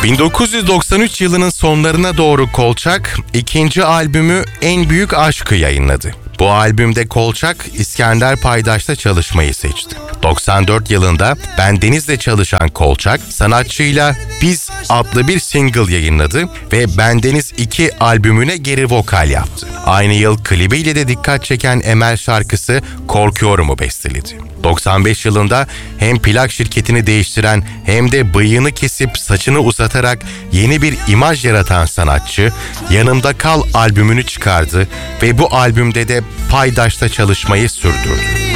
1993 yılının sonlarına doğru Kolçak, ikinci albümü En Büyük Aşk'ı yayınladı. Bu albümde Kolçak, İskender Paydaş'ta çalışmayı seçti. 94 yılında Bendeniz'le çalışan Kolçak, sanatçıyla Biz adlı bir single yayınladı ve Bendeniz 2 albümüne geri vokal yaptı. Aynı yıl klibiyle de dikkat çeken Emel şarkısı Korkuyorum'u besteledi. 95 yılında hem plak şirketini değiştiren hem de bıyığını kesip saçını uzatarak yeni bir imaj yaratan sanatçı, Yanımda Kal albümünü çıkardı ve bu albümde de Paydaş'ta çalışmayı sürdürdü.